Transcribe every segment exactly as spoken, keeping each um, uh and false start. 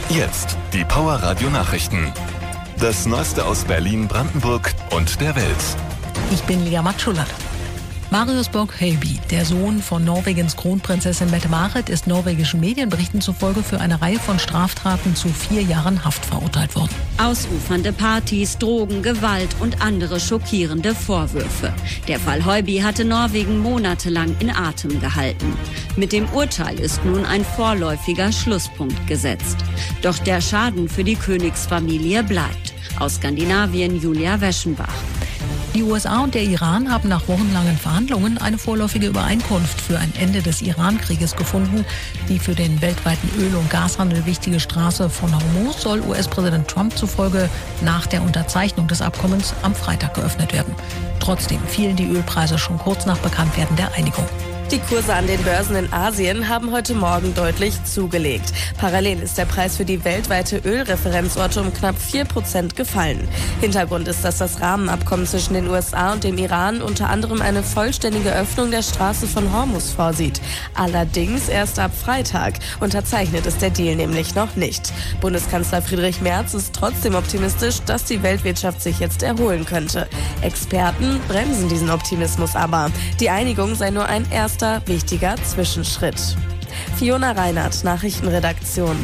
Jetzt die Power Radio Nachrichten. Das Neueste aus Berlin, Brandenburg und der Welt. Ich bin Lea Matschulat. Marius Borg-Heiby, der Sohn von Norwegens Kronprinzessin Mette-Marit, ist norwegischen Medienberichten zufolge für eine Reihe von Straftaten zu vier Jahren Haft verurteilt worden. Ausufernde Partys, Drogen, Gewalt und andere schockierende Vorwürfe. Der Fall Heiby hatte Norwegen monatelang in Atem gehalten. Mit dem Urteil ist nun ein vorläufiger Schlusspunkt gesetzt. Doch der Schaden für die Königsfamilie bleibt. Aus Skandinavien Julia Weschenbach. Die U S A und der Iran haben nach wochenlangen Verhandlungen eine vorläufige Übereinkunft für ein Ende des Iran-Krieges gefunden. Die für den weltweiten Öl- und Gashandel wichtige Straße von Hormuz soll U S-Präsident Trump zufolge nach der Unterzeichnung des Abkommens am Freitag geöffnet werden. Trotzdem fielen die Ölpreise schon kurz nach Bekanntwerden der Einigung. Die Kurse an den Börsen in Asien haben heute Morgen deutlich zugelegt. Parallel ist der Preis für die weltweite Ölreferenzorte um knapp vier Prozent gefallen. Hintergrund ist, dass das Rahmenabkommen zwischen den U S A und dem Iran unter anderem eine vollständige Öffnung der Straße von Hormuz vorsieht. Allerdings erst ab Freitag. Unterzeichnet ist der Deal nämlich noch nicht. Bundeskanzler Friedrich Merz ist trotzdem optimistisch, dass die Weltwirtschaft sich jetzt erholen könnte. Experten bremsen diesen Optimismus aber. Die Einigung sei nur ein erster wichtiger Zwischenschritt. Fiona Reinhardt, Nachrichtenredaktion.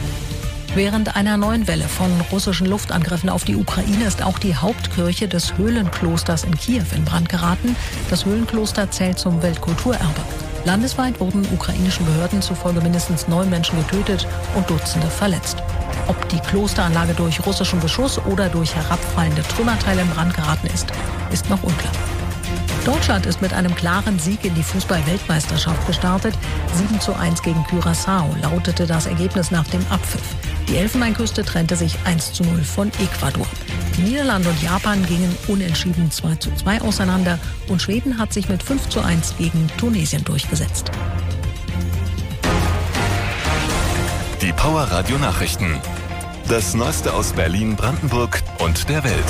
Während einer neuen Welle von russischen Luftangriffen auf die Ukraine ist auch die Hauptkirche des Höhlenklosters in Kiew in Brand geraten. Das Höhlenkloster zählt zum Weltkulturerbe. Landesweit wurden ukrainischen Behörden zufolge mindestens neun Menschen getötet und Dutzende verletzt. Ob die Klosteranlage durch russischen Beschuss oder durch herabfallende Trümmerteile in Brand geraten ist, ist noch unklar. Deutschland ist mit einem klaren Sieg in die Fußball-Weltmeisterschaft gestartet. sieben zu eins gegen Curaçao lautete das Ergebnis nach dem Abpfiff. Die Elfenbeinküste trennte sich eins zu null von Ecuador. Die Niederlande und Japan gingen unentschieden zwei zu zwei auseinander und Schweden hat sich mit fünf zu eins gegen Tunesien durchgesetzt. Die Power Radio Nachrichten. Das Neueste aus Berlin, Brandenburg und der Welt.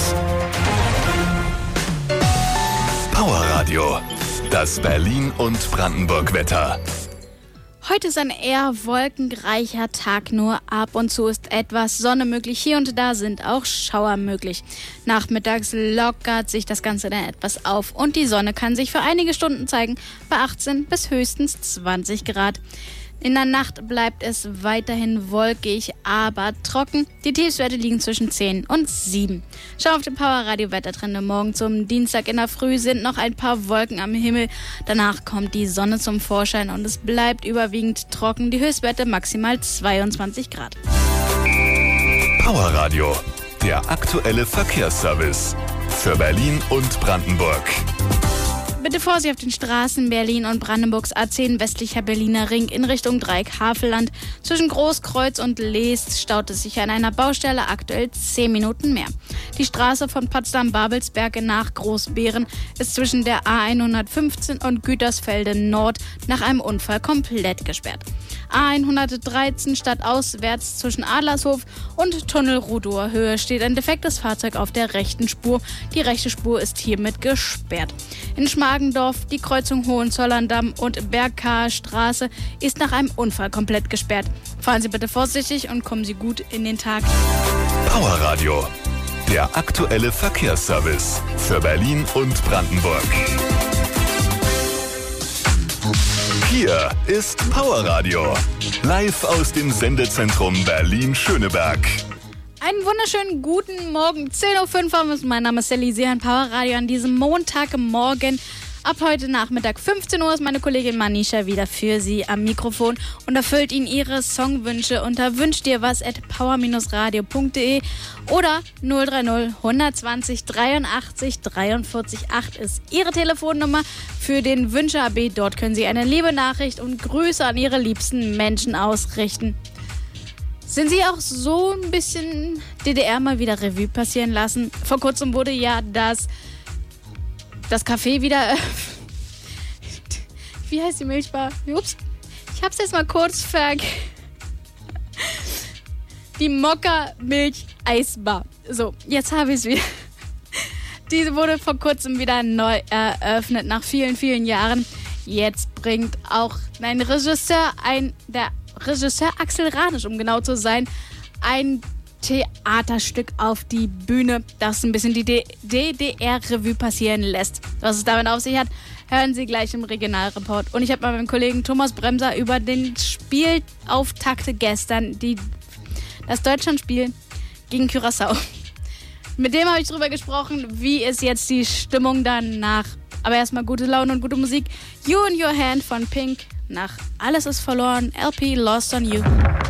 Power Radio. Das Berlin und Brandenburg Wetter. Heute ist ein eher wolkenreicher Tag, nur ab und zu ist etwas Sonne möglich. Hier und da sind auch Schauer möglich. Nachmittags lockert sich das Ganze dann etwas auf und die Sonne kann sich für einige Stunden zeigen bei achtzehn bis höchstens zwanzig Grad. In der Nacht bleibt es weiterhin wolkig, aber trocken. Die Tiefstwerte liegen zwischen zehn und sieben. Schau auf den Power Radio Wettertrende. Morgen zum Dienstag in der Früh sind noch ein paar Wolken am Himmel. Danach kommt die Sonne zum Vorschein und es bleibt überwiegend trocken. Die Höchstwerte maximal zweiundzwanzig Grad. Power Radio, der aktuelle Verkehrsservice für Berlin und Brandenburg. Bitte Vorsicht auf den Straßen Berlin und Brandenburgs A zehn westlicher Berliner Ring in Richtung Dreieck-Havelland. Zwischen Großkreuz und Leest staut es sich an einer Baustelle aktuell zehn Minuten mehr. Die Straße von Potsdam-Babelsberg nach Großbeeren ist zwischen der A hundertfünfzehn und Gütersfelde Nord nach einem Unfall komplett gesperrt. A hundertdreizehn stadtauswärts zwischen Adlershof und Tunnel Rudower Höhe steht ein defektes Fahrzeug auf der rechten Spur. Die rechte Spur ist hiermit gesperrt. In Schmargendorf, die Kreuzung Hohenzollern-Damm und Bergkaer Straße ist nach einem Unfall komplett gesperrt. Fahren Sie bitte vorsichtig und kommen Sie gut in den Tag. Power Radio, der aktuelle Verkehrsservice für Berlin und Brandenburg. Hier ist Power Radio, live aus dem Sendezentrum Berlin-Schöneberg. Einen wunderschönen guten Morgen, zehn Uhr fünf. Mein Name ist Sally, Sie hören Power Radio an diesem Montagmorgen. Ab heute Nachmittag fünfzehn Uhr ist meine Kollegin Manisha wieder für Sie am Mikrofon und erfüllt Ihnen Ihre Songwünsche unter wünscht dir was at power radio punkt de oder null drei null hundertzwanzig dreiundachtzig dreiundvierzig acht ist Ihre Telefonnummer für den Wünsche-A B. Dort können Sie eine liebe Nachricht und Grüße an Ihre liebsten Menschen ausrichten. Sind Sie auch so ein bisschen D D R mal wieder Revue passieren lassen? Vor kurzem wurde ja das, das Café wieder... Wie heißt die Milchbar? Ups, ich hab's jetzt mal kurz ver... Die Mokka-Milch-Eisbar. So, jetzt habe ich es wieder. Diese wurde vor kurzem wieder neu eröffnet, nach vielen, vielen Jahren. Jetzt bringt auch ein Regisseur, ein, der Regisseur Axel Ranisch, um genau zu sein, ein Theaterstück auf die Bühne, das ein bisschen die D D R-Revue passieren lässt. Was es damit auf sich hat, hören Sie gleich im Regionalreport. Und ich habe mal mit dem Kollegen Thomas Bremser über den Spielauftakte gestern, die, das Deutschlandspiel gegen Curaçao. Mit dem habe ich drüber gesprochen, wie ist jetzt die Stimmung danach. Aber erstmal gute Laune und gute Musik. You in Your Hand von Pink nach Alles ist verloren, L P Lost on You.